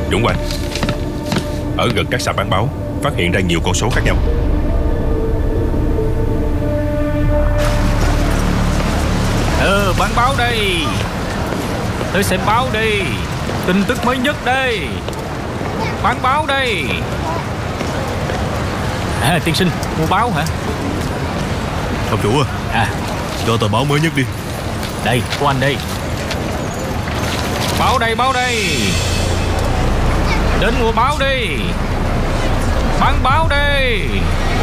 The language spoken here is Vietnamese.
Dũng Quanh, ở gần các sạp bán báo phát hiện ra nhiều con số khác nhau. Bán báo đây. Tới xem báo đi. Tin tức mới nhất đây. Bán báo đây. Tiên sinh mua báo hả? Ông chủ cho tờ báo mới nhất đi. Đây, của anh đây. Báo đây, báo đây. Đến mua báo đi. Bán báo đi.